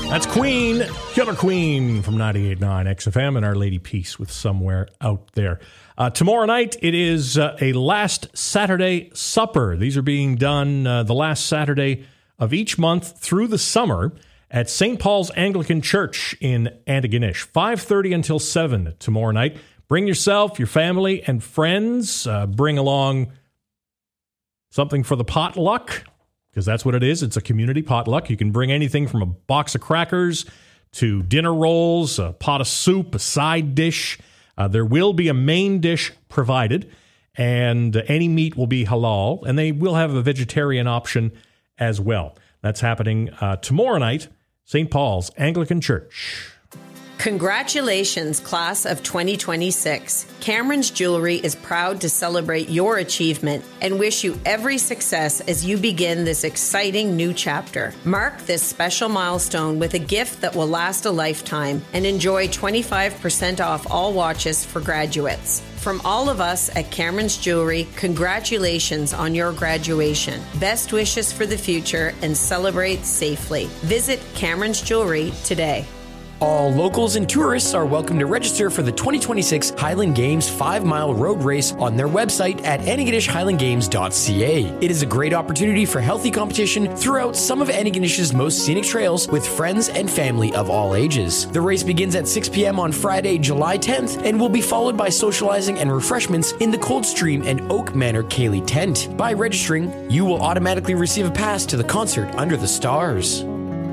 That's Queen, Killer Queen from 98.9 XFM and Our Lady Peace with Somewhere Out There. Tomorrow night, it is a last Saturday supper. These are being done the last Saturday of each month through the summer at St. Paul's Anglican Church in Antigonish. 5:30 until 7 tomorrow night. Bring yourself, your family, and friends. Bring along something for the potluck, because that's what it is. It's a community potluck. You can bring anything from a box of crackers to dinner rolls, a pot of soup, a side dish. There will be a main dish provided, and any meat will be halal, and they will have a vegetarian option as well. That's happening tomorrow night, St. Paul's Anglican Church. Congratulations, class of 2026. Cameron's Jewelry is proud to celebrate your achievement and wish you every success as you begin this exciting new chapter. Mark this special milestone with a gift that will last a lifetime and enjoy 25% off all watches for graduates. From all of us at Cameron's Jewelry, congratulations on your graduation. Best wishes for the future and celebrate safely. Visit Cameron's Jewelry today. All locals and tourists are welcome to register for the 2026 Highland Games 5-mile road race on their website at AntigonishHighlandGames.ca. It is a great opportunity for healthy competition throughout some of Antigonish's most scenic trails with friends and family of all ages. The race begins at 6 p.m. on Friday, July 10th, and will be followed by socializing and refreshments in the Coldstream and Oak Manor Cayley tent. By registering, you will automatically receive a pass to the concert under the stars.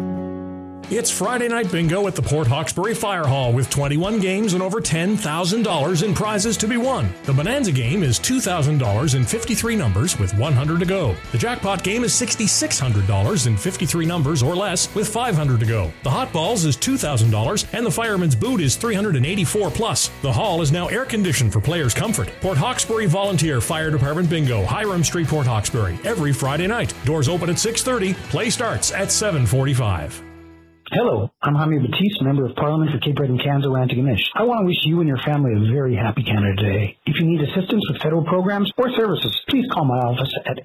It's Friday Night Bingo at the Port Hawkesbury Fire Hall with 21 games and over $10,000 in prizes to be won. The Bonanza game is $2,000 in 53 numbers with 100 to go. The Jackpot game is $6,600 in 53 numbers or less with 500 to go. The Hot Balls is $2,000 and the Fireman's Boot is $384 plus. The hall is now air conditioned for players' comfort. Port Hawkesbury Volunteer Fire Department Bingo, Hiram Street, Port Hawkesbury, every Friday night. Doors open at 6:30. Play starts at 7:45. Hello, I'm Jaime Batiste, Member of Parliament for Cape Breton and Kanso Antigonish. I want to wish you and your family a very happy Canada Day. If you need assistance with federal programs or services, please call my office at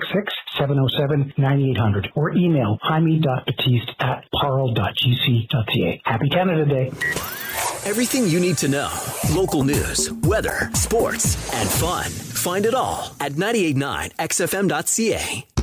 866-707-9800 or email jaime.batiste@parl.gc.ca. Happy Canada Day. Everything you need to know. Local news, weather, sports, and fun. Find it all at 98.9xfm.ca.